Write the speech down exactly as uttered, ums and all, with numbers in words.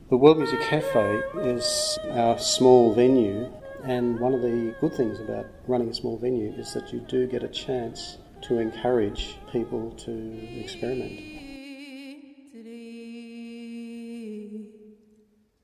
The World Music Cafe is our small venue, and one of the good things about running a small venue is that you do get a chance to encourage people to experiment.